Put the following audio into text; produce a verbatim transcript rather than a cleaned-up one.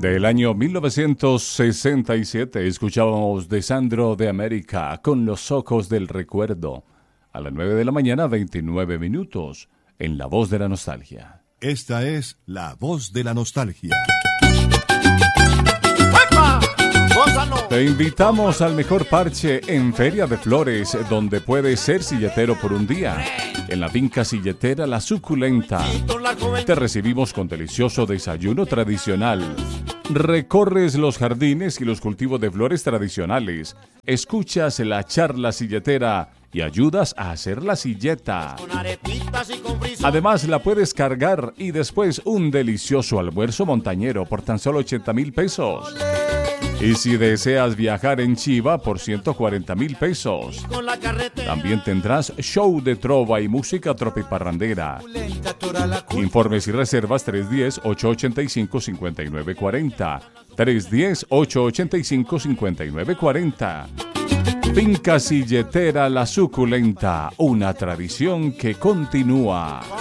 Del año mil novecientos sesenta y siete escuchábamos de Sandro de América con Los Ojos del Recuerdo. A las nueve de la mañana, veintinueve minutos, en La Voz de la Nostalgia. Esta es La Voz de la Nostalgia. Te invitamos al mejor parche en Feria de Flores, donde puedes ser silletero por un día. En la finca silletera La Suculenta. Te recibimos con delicioso desayuno tradicional. Recorres los jardines y los cultivos de flores tradicionales. Escuchas la charla silletera y ayudas a hacer la silleta. Además, la puedes cargar y después un delicioso almuerzo montañero por tan solo ochenta mil pesos. Y si deseas viajar en Chiva por ciento cuarenta mil pesos. También tendrás show de trova y música tropiparrandera. Informes y reservas tres uno cero, ocho ocho cinco, cinco nueve cuatro cero. tres uno cero, ocho ocho cinco, cinco nueve cuatro cero. Finca Silletera La Suculenta, una tradición que continúa.